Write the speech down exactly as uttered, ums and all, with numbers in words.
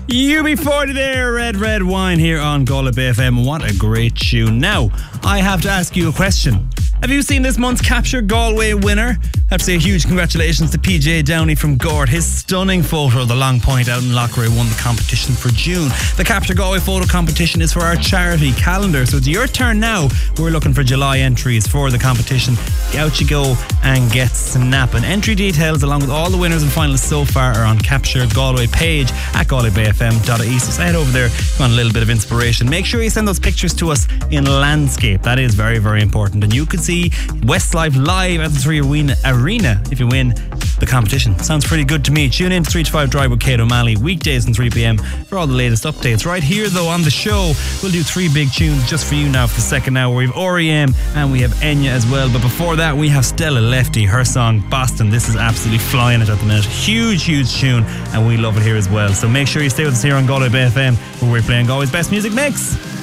U B forty there, Red Red Wine here on Galway Bay F M. What a great tune. Now, I have to ask you a question. Have you seen this month's Capture Galway winner? I have to say a huge congratulations to P J Downey from Gort. His stunning photo of the long point out in Loughrea won the competition for June. The Capture Galway photo competition is for our charity calendar, so it's your turn now. We're looking for July entries for the competition. Out you go and get snapping. Entry details along with all the winners and finalists so far are on Capture Galway page at galway bay f m dot I E. So head over there if you want a little bit of inspiration. Make sure you send those pictures to us in landscape. That is very, very important. And you can see Westlife live at the Three Arena if you win the competition. Sounds pretty good to me. Tune in to three to five Drive with Kate O'Malley weekdays from three p.m. for all the latest updates. Right here though on the show, we'll do three big tunes just for you now for the second hour. We have R E M and we have Enya as well. But before that we have Stella Lefty, her song Boston. This is absolutely flying it at the minute. Huge, huge tune and we love it here as well. So make sure you stay with us here on Galway Bay F M where we're playing Galway's best music mix.